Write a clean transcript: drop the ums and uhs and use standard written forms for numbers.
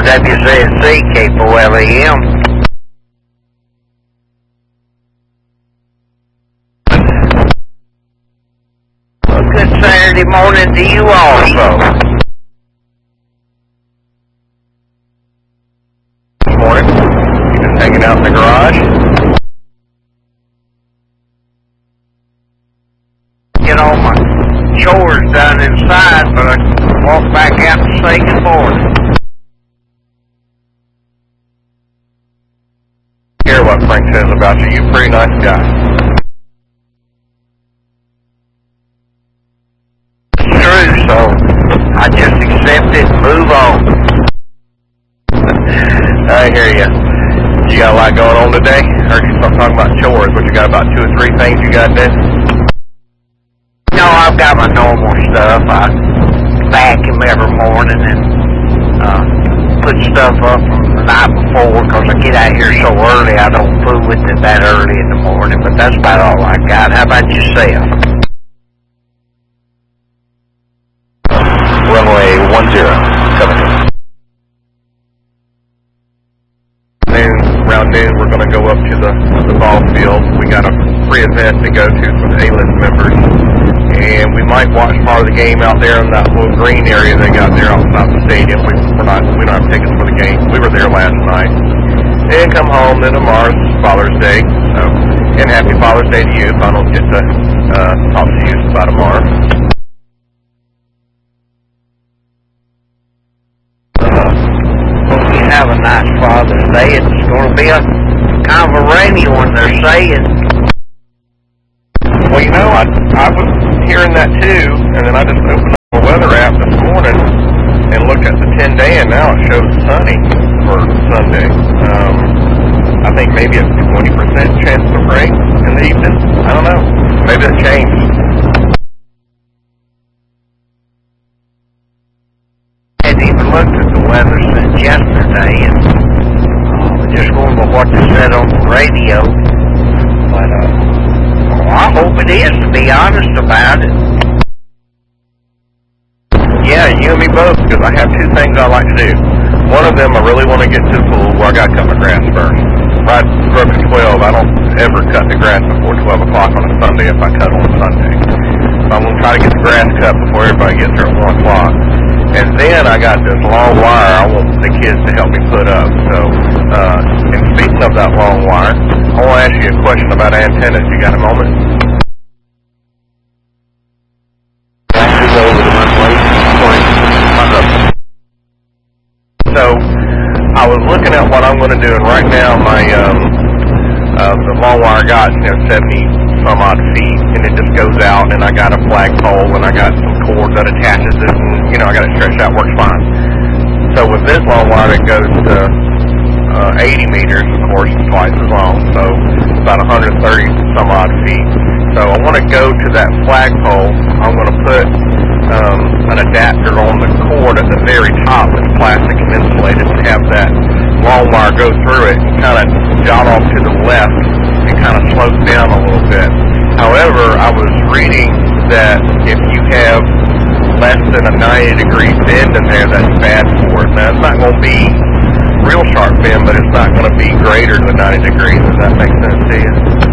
WZC KFOLEM. Well, good Saturday morning to you also. Good morning. You just hanging out in the garage? Get all my chores done inside, but I walk back out to say good morning. Hear what Frank says about you. You're a pretty nice guy. It's true, so I just accept it and move on. I hear you. You got a lot going on today? Heard you start talking about chores. What, you got about 2 or 3 things you got to do? No, I've got my normal stuff. I vacuum every morning and put stuff up from the night before because I get out here so early. I don't fool with it that early in the morning, but that's about all I got. How about yourself? Runway 10, coming in. Around noon, we're going to go up to the ball field. We got a free event to go to for the A-list members, and we might watch part of the game out there in that little green area they got there outside the stadium. We don't have tickets for the game. We were there last night. And come home. Then tomorrow's Father's Day. So, and happy Father's Day to you if I don't get to talk to you by tomorrow. You have a nice Father's Day. It's going to be a kind of a rainy one, they're saying. Well, you know, I was hearing that too, and then I just opened up the weather app this morning and looked at the 10-day, and now it shows sunny for Sunday. I think maybe a 20% chance of rain in the evening. I don't know. Maybe that changed. I hadn't even looked at the weather since yesterday, and just going by what they said on the radio. But I hope it is, to be honest about it. Yeah, you and me both, because I have 2 things I like to do. One of them, I really want to get to the pool where I got to cut my grass first. If I grow up at 12, I don't ever cut the grass before 12 o'clock on a Sunday if I cut on a Sunday. So I'm going to try to get the grass cut before everybody gets there at 1 o'clock. And then I got this long wire I want the kids to help me put up. So, and speaking of that long wire, I want to ask you a question about antennas. You got a moment? So, I was looking at what I'm going to do, and right now my the long wire I got 70 some odd feet, and it just goes out, and I got a flagpole, and I got some cord that attaches it, and I got it stretched out, works fine. So with this long wire, it goes to 80 meters, of course, twice as long, so about 130 some odd feet. So I want to go to that flagpole. I'm going to put an adapter on the cord at the very top that's plastic and insulated, and have that long wire go through it and kind of jot off to the left and kind of slope down a little bit. However, I was reading that if you have less than a 90-degree bend in there, that's bad for it. Now, it's not going to be real sharp bend, but it's not going to be greater than 90 degrees. Does that make sense to you?